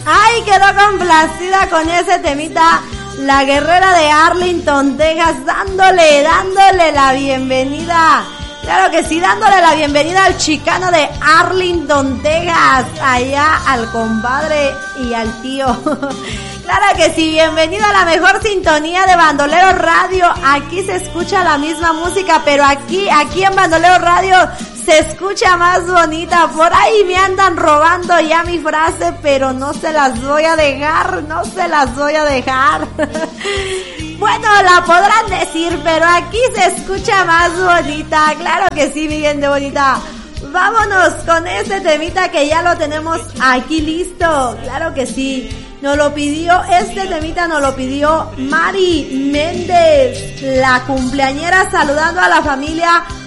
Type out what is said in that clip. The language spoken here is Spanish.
Ay, quedó complacida con ese temita la guerrera de Arlington, Texas, dándole la bienvenida. Claro que sí, dándole la bienvenida al chicano de Arlington, Texas, allá al compadre y al tío. Claro que sí, bienvenido a la mejor sintonía de Bandolero Radio. Aquí se escucha la misma música, pero aquí en Bandolero Radio se escucha más bonita. Por ahí me andan robando ya mi frase, pero no se las voy a dejar, Bueno, la podrán decir, pero aquí se escucha más bonita. Claro que sí, mi gente bonita. Vámonos con este temita que ya lo tenemos aquí listo. Claro que sí. Este temita nos lo pidió Mari Méndez, la cumpleañera, saludando a la familia